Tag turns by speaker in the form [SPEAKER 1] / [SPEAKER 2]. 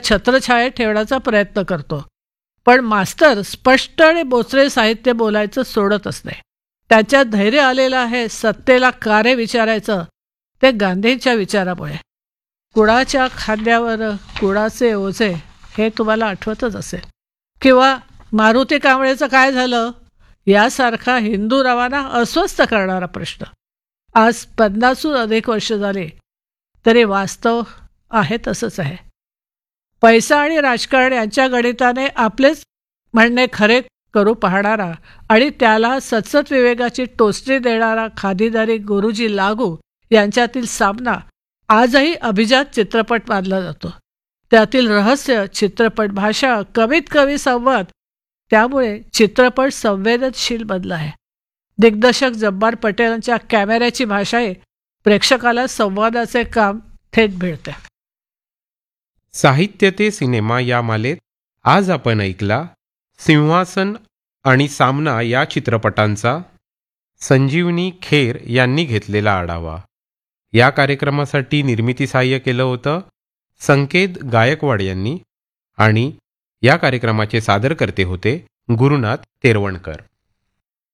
[SPEAKER 1] छत्रछायेत ठेवण्याचा प्रयत्न करतो. पण मास्तर स्पष्ट आणि बोचरे साहित्य बोलायचं सोडतच नाही. त्याच्यात धैर्य आलेलं आहे सत्तेला का रे विचारायचं, ते गांधींच्या विचारामुळे. कुणाच्या खांद्यावर कुणाचे ओझे हे तुम्हाला आठवतच असेल. किंवा मारुती कांबळेचं काय झालं यासारखा हिंदुरावांना अस्वस्थ करणारा प्रश्न. आज 50हून अधिक वर्ष झाली तरी वास्तव आहे तसंच आहे. पैसा आणि राजकारण यांच्या गणिताने आपलेच म्हणणे खरे करू पाहणारा आणि त्याला सतसत विवेकाची टोचणी देणारा खादीदारी गुरुजी लागू यांच्यातील सामना आजही अभिजात चित्रपट मानला जातो. त्यातील रहस्य, चित्रपट भाषा, कमीत कमी संवाद, त्यामुळे चित्रपट संवेदनशील बनला आहे. दिग्दर्शक जब्बार पटेलांच्या कॅमेऱ्याची भाषाही प्रेक्षकाला संवादाचे काम थेट मिळते.
[SPEAKER 2] साहित्य ते सिनेमा या मालेत आज आपण ऐकला सिंहासन आणि सामना या चित्रपटांचा संजीवनी खेर यांनी घेतलेला आढावा. या कार्यक्रमासाठी निर्मिती सहाय्य केलं होतं संकेत गायकवाड यांनी आणि या कार्यक्रमाचे सादरकर्ते होते गुरुनाथ तेरवणकर.